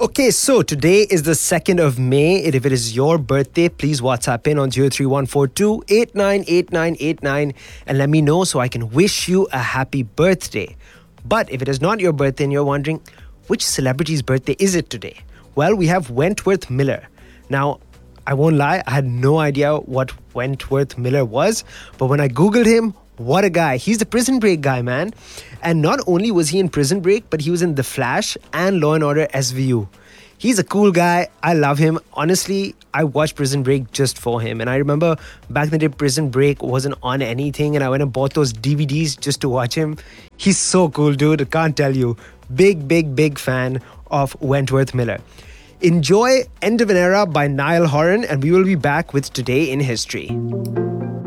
Okay, so today is the 2nd of May. If it is your birthday, please WhatsApp in on 03142 898989 and let me know so I can wish you a happy birthday. But if it is not your birthday and you're wondering, which celebrity's birthday is it today? Well, we have Wentworth Miller. Now, I won't lie, I had no idea what Wentworth Miller was, but when I Googled him, what a guy. He's the Prison Break guy, man. And not only was he in Prison Break, but he was in The Flash and Law & Order SVU. He's a cool guy. I love him. Honestly, I watched Prison Break just for him. And I remember back in the day, Prison Break wasn't on anything. And I went and bought those DVDs just to watch him. He's so cool, dude. I can't tell you. Big fan of Wentworth Miller. Enjoy End of an Era by Niall Horan. And we will be back with Today in History.